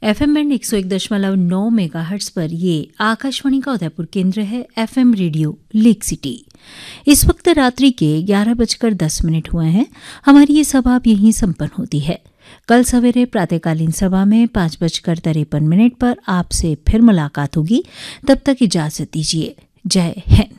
FM band 101.9 megahertz पर ये आकाशवाणी का उदयपुर केंद्र है। FM radio lake city. इस वक्त रात्रि के 11:10 हुए हैं। हमारी ये सभा अब यहीं संपन्न होती है। कल सवेरे प्रातःकालीन सभा में 5:53 पर आपसे फिर मुलाकात होगी। तब तक इजाजत दीजिए। जय हिंद।